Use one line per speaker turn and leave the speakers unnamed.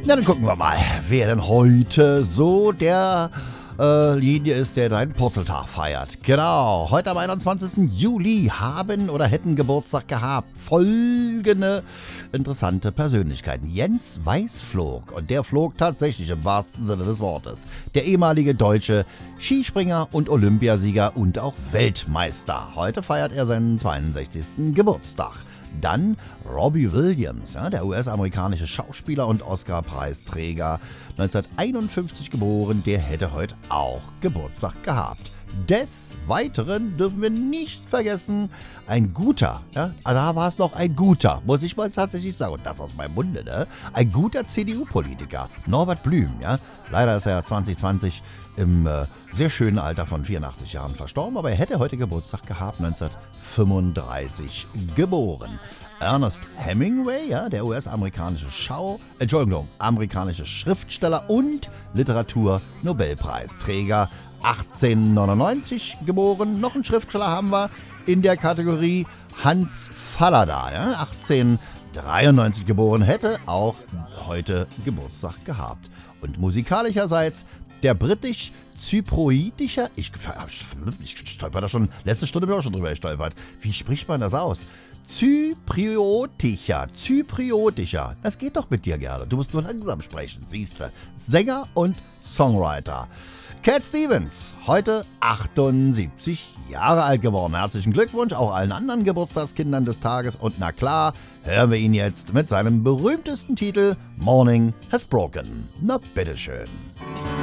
Na, dann gucken wir mal, wer denn heute so der Linie ist, der deinen Purzeltag feiert. Genau, heute am 21. Juli haben oder hätten Geburtstag gehabt folgende interessante Persönlichkeiten. Jens Weißflog, und der flog tatsächlich im wahrsten Sinne des Wortes. Der ehemalige deutsche Skispringer und Olympiasieger und auch Weltmeister. Heute feiert er seinen 62. Geburtstag. Dann Robbie Williams, ja, der US-amerikanische Schauspieler und Oscar-Preisträger, 1951 geboren, der hätte heute auch Geburtstag gehabt. Des Weiteren dürfen wir nicht vergessen, ein guter, ja, da war es noch ein guter, muss ich mal tatsächlich sagen, und das aus meinem Munde, ne? Ein guter CDU-Politiker, Norbert Blüm, ja. Leider ist er 2020 im sehr schönen Alter von 84 Jahren verstorben, aber er hätte heute Geburtstag gehabt, 1935 geboren. Ernest Hemingway, ja, der US-amerikanische amerikanische Schriftsteller und Literatur-Nobelpreisträger, 1899 geboren. Noch einen Schriftsteller haben wir in der Kategorie, Hans Fallada, ja, 1893 geboren, hätte auch heute Geburtstag gehabt. Und musikalischerseits der britisch-zypriotischer, ich stolper da schon, letzte Stunde bin ich auch schon drüber gestolpert. Wie spricht man das aus? Zypriotischer, das geht doch mit dir gerne. Du musst nur langsam sprechen, siehste. Sänger und Songwriter. Cat Stevens, heute 78 Jahre alt geworden. Herzlichen Glückwunsch auch allen anderen Geburtstagskindern des Tages. Und na klar, hören wir ihn jetzt mit seinem berühmtesten Titel Morning Has Broken. Na bitteschön.